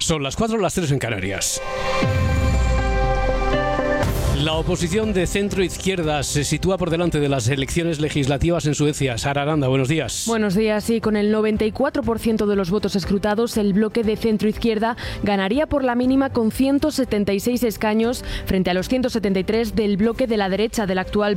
Son las 4, las 3 en Canarias. La oposición de centro-izquierda se sitúa por delante de las elecciones legislativas en Suecia. Sara Aranda, buenos días. Buenos días. Sí, con el 94% de los votos escrutados, el bloque de centro-izquierda ganaría por la mínima con 176 escaños frente a los 173 del bloque de la derecha del actual